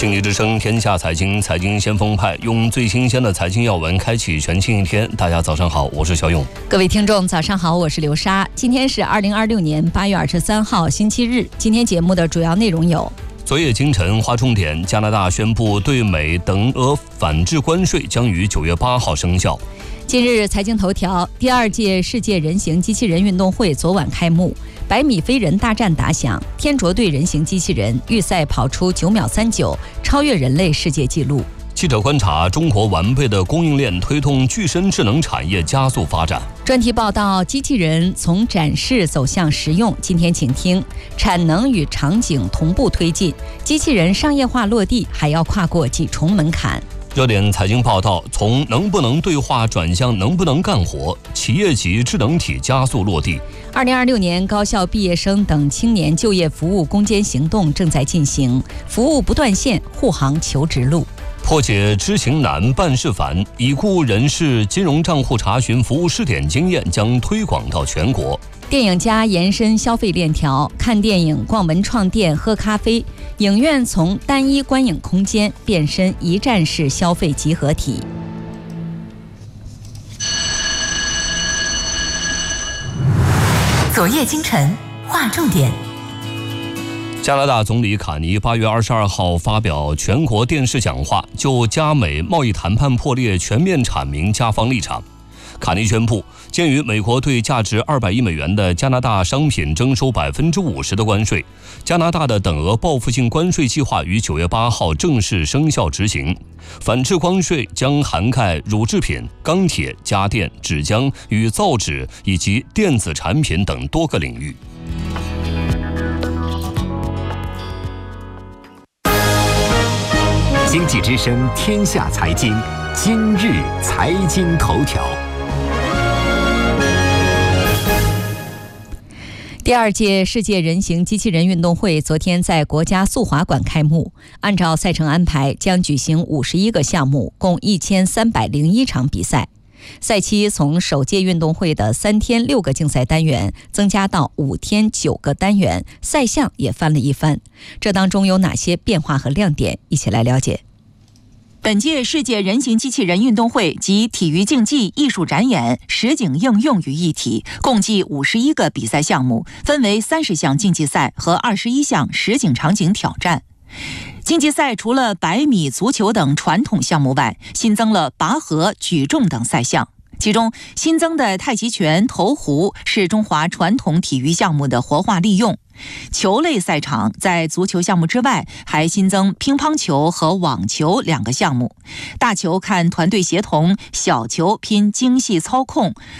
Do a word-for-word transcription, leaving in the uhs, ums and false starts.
经济之声天下财经，财经先锋派，用最新鲜的财经要闻开启全新一天。大家早上好，我是小勇。 各位听众早上好，我是刘莎。今天是二零二六年八月二十三号星期日。今天节目的主要内容有： 昨夜今晨划重点，加拿大宣布对美等额反制关税将于九月八号生效。 今日财经头条，第二届世界人形机器人运动会昨晚开幕，百米飞人大战打响，天卓对人形机器人预赛跑出九秒三九，超越人类世界纪录。 记者观察，中国完备的供应链推动具身智能产业加速发展。 专题报道，机器人从展示走向实用。今天请听，产能与场景同步推进，机器人商业化落地还要跨过几重门槛。 热点财经报道，从能不能对话转向能不能干活，企业级智能体加速落地。 二零二六年高校毕业生等青年就业服务攻坚行动正在进行，服务不断线，护航求职路。 破解知行难办事繁，已故人士金融账户查询服务试点经验将推广到全国。 电影家延伸消费链条，看电影、逛文创店、喝咖啡，影院从单一观影空间变身一站式消费集合体。 昨夜今晨划重点。 加拿大总理卡尼八月二十二号发表全国电视讲话，就加美贸易谈判破裂全面阐明加方立场。卡尼宣布，鉴于美国对价值二百亿美元的加拿大商品征收百分之五十的关税，加拿大的等额报复性关税计划于九月八号正式生效执行。反制关税将涵盖乳制品、钢铁、家电、纸浆与造纸以及电子产品等多个领域。 经济之声天下财经，今日财经头条。 第二届世界人形机器人运动会昨天在国家速滑馆开幕，按照赛程安排，将举行五十一个项目，共一千三百零一场比赛。赛期从首届运动会的三天六个竞赛单元增加到五天九个单元，赛项也翻了一番。这当中有哪些变化和亮点？一起来了解。 本届世界人形机器人运动会集体育竞技、艺术展演、实景应用于一体，共计五十一个比赛项目，分为三十项竞技赛和二十一项实景场景挑战。竞技赛除了百米、足球等传统项目外，新增了拔河、举重等赛项。其中新增的太极拳、投壶是中华传统体育项目的活化利用。球类赛场在足球项目之外，还新增乒乓球和网球两个项目。大球看团队协同，小球拼精细操控，